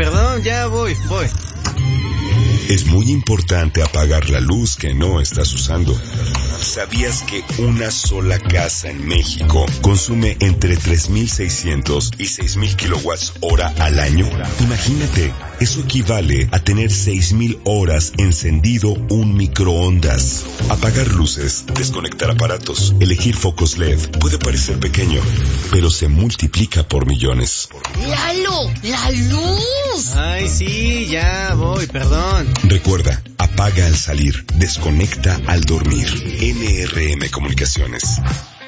perdón, ya voy. Es muy importante apagar la luz que no estás usando. ¿Sabías que una sola casa en México consume entre 3.600 y 6.000 kilowatts hora al año? Imagínate, eso equivale a tener 6.000 horas encendido un microondas. Apagar luces, desconectar aparatos, elegir focos LED puede parecer pequeño, pero se multiplica por millones. ¡Lalo! ¡La luz! Ay, sí, ya voy, perdón. Recuerda, apaga al salir, desconecta al dormir. NRM Comunicaciones.